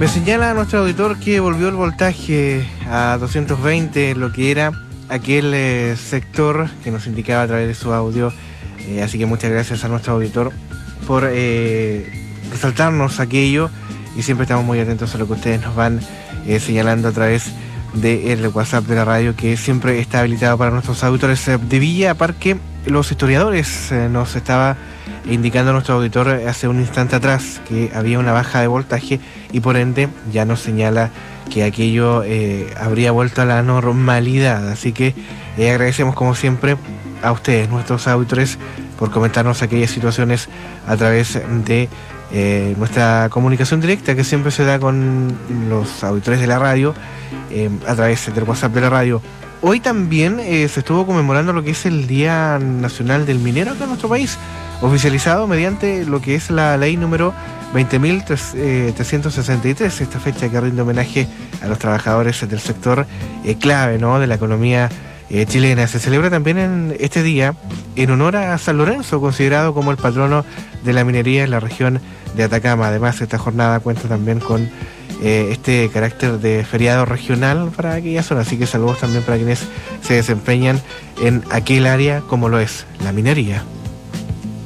Me señala nuestro auditor que volvió el voltaje a 220, lo que era aquel sector que nos indicaba a través de su audio. Así que muchas gracias a nuestro auditor por resaltarnos aquello, y siempre estamos muy atentos a lo que ustedes nos van señalando a través del WhatsApp de la radio, que siempre está habilitado para nuestros auditores de Villa Parque. Los historiadores nos estaba indicando nuestro auditor hace un instante atrás que había una baja de voltaje y por ende ya nos señala que aquello habría vuelto a la normalidad. Así que agradecemos como siempre a ustedes, nuestros auditores, por comentarnos aquellas situaciones a través de nuestra comunicación directa que siempre se da con los auditores de la radio a través del WhatsApp de la radio. Hoy también se estuvo conmemorando lo que es el Día Nacional del Minero acá en nuestro país, oficializado mediante lo que es la ley número 20.363, esta fecha que rinde homenaje a los trabajadores del sector clave, ¿no?, de la economía chilena. Se celebra también en este día en honor a San Lorenzo, considerado como el patrono de la minería en la región de Atacama. Además, esta jornada cuenta también con este carácter de feriado regional para aquella zona, así que saludos también para quienes se desempeñan en aquel área como lo es la minería.